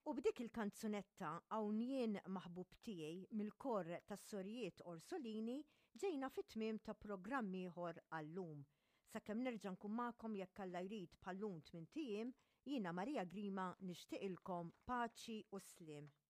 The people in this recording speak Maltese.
U b'dik il-kanzunetta hawn jien maħbub tiegħi mill-kor tas-Sorjiet Orsolini ġejna fit-tmiem ta' programm ieħor għallum. Sakemm nerġa' nkun magħkom jekk Alla jrid bħall-lum 8 ijiem, jiena Marija Grima nixtieqilkom paċi u sliem.